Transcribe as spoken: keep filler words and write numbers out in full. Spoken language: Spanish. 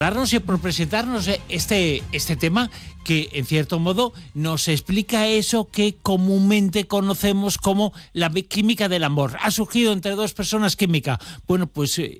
Darnos y por presentarnos este, este tema que, en cierto modo, nos explica eso que comúnmente conocemos como la química del amor. Ha surgido entre dos personas química. Bueno, pues